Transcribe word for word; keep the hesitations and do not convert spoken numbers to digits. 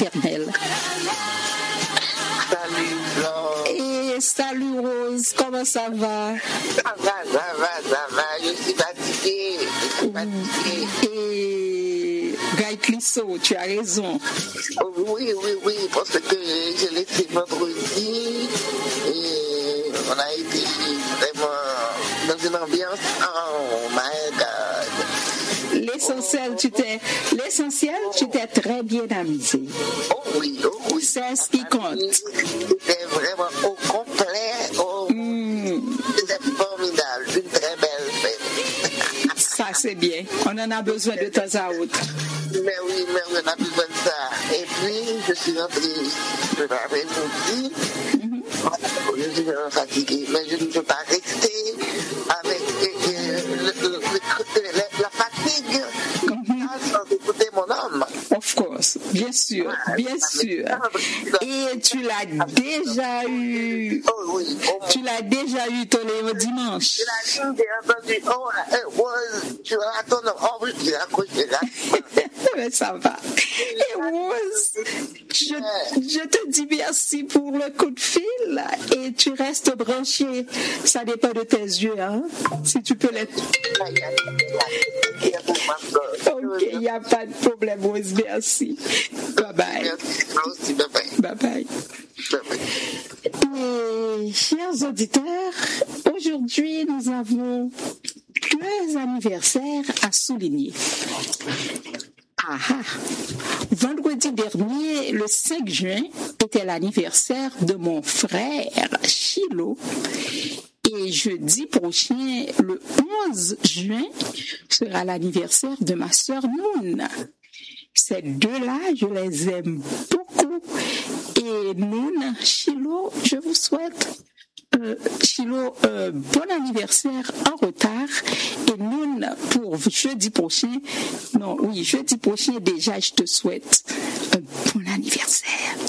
maternelle. Salut Jean. Et salut Rose, comment ça va? Ça va, ça va, ça va. Je suis fatiguée. Je suis fatiguée. Et Guy Clisso, tu as raison. Oui, oui, oui, parce que j'ai laissé vendredi et on a été vraiment dans une ambiance. Oh my God. L'essentiel, tu t'es, l'essentiel, tu t'es très bien amusé. Oh oui, oh oui. C'est ce qui compte. C'était vraiment au complet. Oh, Mm, c'était formidable. Une très belle fête. ça, c'est bien. On en a besoin de temps à autre. Mais oui, mais on a besoin de ça. Et puis, je suis rentrée de la réponse. Je suis vraiment fatiguée, mais je ne peux pas rester avec euh, le, le, le, la fatigue sans écouter mon âme. Of course, bien sûr, bien sûr. Et tu l'as déjà eu, Oh oui, oh tu l'as déjà eu ton le dimanche. la ligne, j'ai entendu, oh, it was, tu as ton nom, oh oui, j'ai accroché là. Mais ça va. Et Rose, je, je te dis merci pour le coup de fil et tu restes branché. Ça dépend de tes yeux, hein. Si tu peux les... Ok, il n'y a pas de problème, Rose. Merci. Bye bye. Merci, bye bye. Bye bye. Et, chers auditeurs, aujourd'hui nous avons deux anniversaires à souligner. Ah ah. Vendredi dernier, le cinq juin, était l'anniversaire de mon frère Chilo. Et jeudi prochain, le onze juin, sera l'anniversaire de ma sœur Noun. Ces deux-là, je les aime beaucoup. Et Noun, Chilo, je vous souhaite Euh, Chilo, euh, bon anniversaire en retard. Et Noun, pour jeudi prochain, non, oui, jeudi prochain déjà, je te souhaite un bon anniversaire.